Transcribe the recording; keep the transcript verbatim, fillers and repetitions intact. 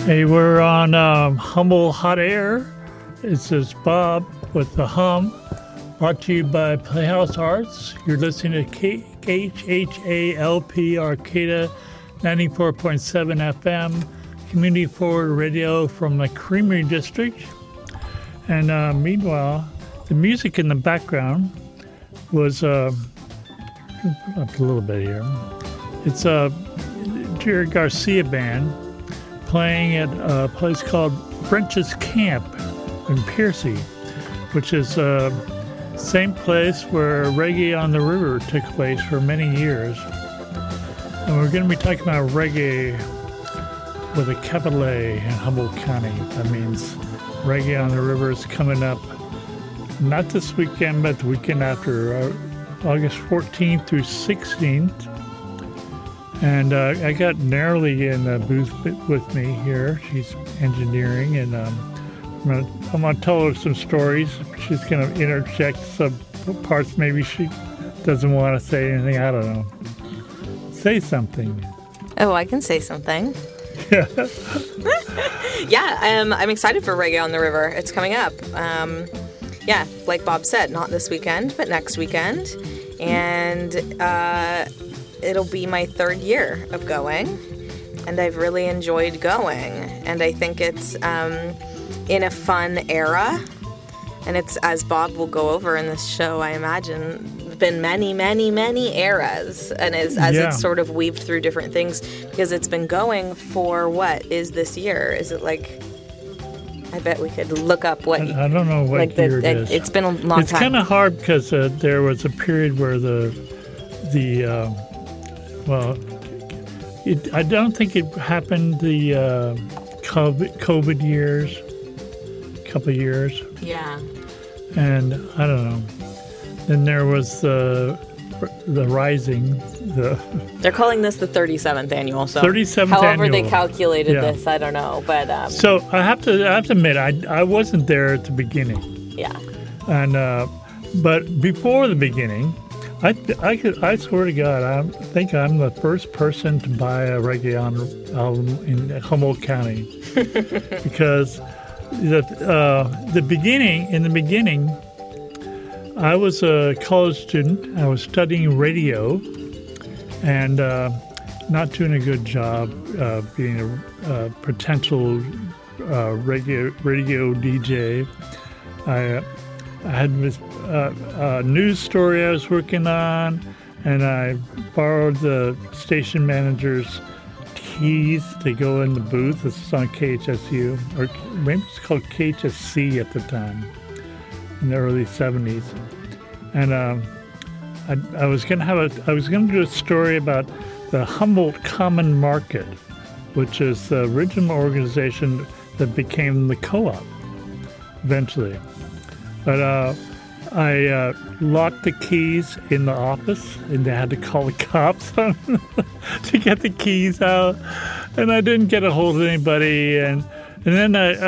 Hey, we're on um, Humble Hot Air. This is Bob with The Hum, brought to you by Playhouse Arts. You're listening to K H H A L P Arcata ninety-four point seven F M, community forward radio from the Creamery District. And uh, meanwhile, the music in the background was uh, up a little bit here. It's a Jerry Garcia band playing at a place called French's Camp in Piercy, which is the uh, same place where Reggae on the River took place for many years. And we're going to be talking about reggae with a capital A in Humboldt County. That means Reggae on the River is coming up not this weekend, but the weekend after, uh, August fourteenth through sixteenth. And uh, I got Narrowly in the booth with me here. She's engineering, and um, I'm gonna, I'm gonna tell her some stories. She's gonna interject some parts maybe she doesn't want to say anything. I don't know. Say something. Oh, I can say something. Yeah. yeah, um, I'm excited for Reggae on the River. It's coming up. Um, yeah, like Bob said, not this weekend, but next weekend. And uh, it'll be my third year of going, and I've really enjoyed going. And I think it's um, in a fun era, and it's, as Bob will go over in this show, I imagine, been many, many, many eras, and as, as yeah. it's sort of weaved through different things, because it's been going for what is this year? Is it like, I bet we could look up what. I, I don't know what like year the, it is. It's been a long it's time. It's kind of hard because uh, there was a period where the the uh, well, it, I don't think it happened the uh, COVID, COVID years, couple of years. Yeah. And I don't know. Then there was the the Rising. The They're calling this the thirty-seventh annual. So thirty-seventh however annual. they calculated yeah. this, I don't know. But um, so I have to I have to admit I I wasn't there at the beginning. Yeah. And uh, but before the beginning, I I could I swear to God I think I'm the first person to buy a reggae album in Humboldt County because the uh, the beginning in the beginning. I was a college student. I was studying radio and uh, not doing a good job uh, being a, a potential uh, radio, radio D J. I, I had this uh, a news story I was working on, and I borrowed the station manager's keys to go in the booth. This was on K H S U, or maybe it's called K H S C at the time. In the early seventies, and um, I, I was gonna have a I was gonna do a story about the Humboldt Common Market, which is the original organization that became the co-op eventually. But uh, I uh, locked the keys in the office, and they had to call the cops to get the keys out, and I didn't get a hold of anybody, and and then I.